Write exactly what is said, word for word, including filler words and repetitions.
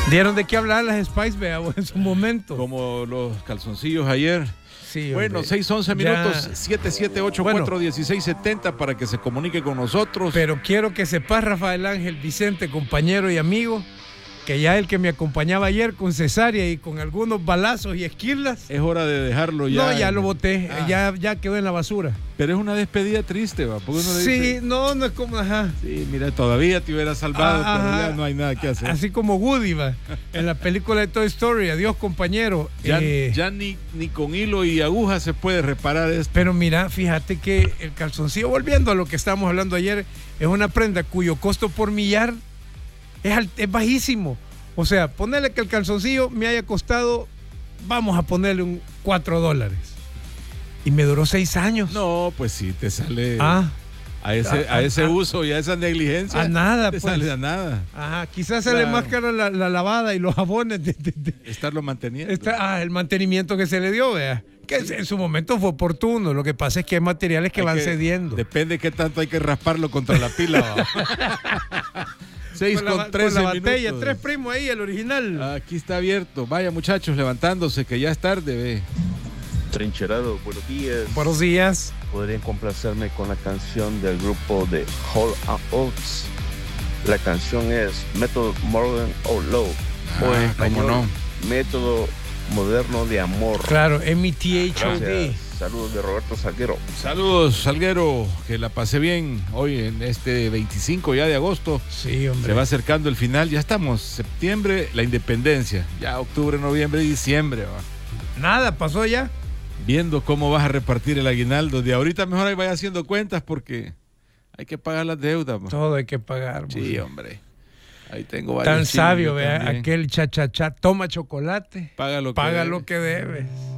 Dieron de qué hablar las Spice, vea, en su momento. Como los calzoncillos ayer. Sí, bueno, hombre. seis once minutos, Ya. siete siete ocho cuatro uno seis siete cero para que se comunique con nosotros. Pero quiero que sepas, Rafael Ángel Vicente, compañero y amigo, que ya el que me acompañaba ayer con cesárea y con algunos balazos y esquirlas. Es hora de dejarlo ya. No, ya lo boté, Ah. ya, ya quedó en la basura. Pero es una despedida triste, va. Porque uno le Sí, dice, no, no es como, ajá. sí, mira, todavía te hubiera salvado, Ah, pero ajá. ya no hay nada que hacer. Así como Woody, va, en la película de Toy Story, adiós compañero. Ya, Eh, ya ni, ni con hilo y aguja se puede reparar esto. Pero mira, fíjate que el calzoncillo, volviendo a lo que estábamos hablando ayer, es una prenda cuyo costo por millar es, al- es bajísimo. O sea, ponerle que el calzoncillo me haya costado, vamos a ponerle un cuatro dólares. Y me duró seis años. No, pues sí, te sale Ah, a ese, a- a ese a- uso y a esa negligencia. a nada, te pues. sale a nada. ajá, quizás sale Claro. más caro la, la lavada y los jabones de, de- de- Estarlo manteniendo. esta- ah, el mantenimiento que se le dio, vea. Que en su momento fue oportuno. Lo que pasa es que hay materiales que Hay van que- cediendo. Depende qué tanto hay que rasparlo contra la pila. va. Seis con la, con ba- trece con la botella, minutos. tres primos ahí, el original. Aquí está abierto. Vaya muchachos, levantándose, que ya es tarde, ve. Trincherado, buenos días. Buenos días. Podrían complacerme con la canción del grupo de Hall and Oates. La canción es Método Modern of Love. o en Ah, español, cómo no. Método Moderno de Amor. Claro, M T H O D. Gracias. Saludos de Roberto Salguero. Saludos, Salguero, que la pasé bien hoy en este veinticinco ya de agosto. Sí, hombre. Se va acercando el final, ya estamos, septiembre, la independencia, ya octubre, noviembre, diciembre, va. Nada, pasó ya. Viendo cómo vas a repartir el aguinaldo. De ahorita mejor ahí vaya haciendo cuentas porque hay que pagar las deudas. va. Todo hay que pagar. Sí, pues. hombre. Ahí tengo varios. Tan chiles, sabio, yo vea, también. aquel cha-cha-cha, toma chocolate, Paga lo que paga debe. lo que debes.